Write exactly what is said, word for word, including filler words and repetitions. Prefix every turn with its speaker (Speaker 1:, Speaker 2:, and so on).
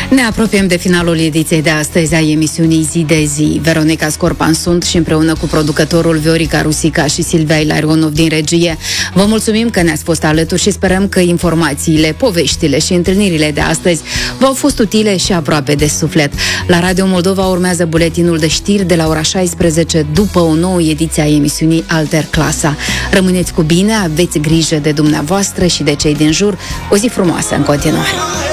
Speaker 1: Ne apropiem de finalul ediției de astăzi a emisiunii Zi de Zi. Veronica Scorpan sunt și împreună cu producătorul Viorica Rusica și Silvia Ilarionov din regie. Vă mulțumim că ne-ați fost alături și sperăm că informațiile, poveștile și întâlnirile de astăzi v-au fost utile și aproape de suflet. La Radio Moldova urmează buletinul de știri de la ora șaisprezece după o nouă ediție a emisiunii Alter Clasa. Rămâneți cu bine, aveți grijă de dumneavoastră și de cei din jur. O zi frumoasă în continuare!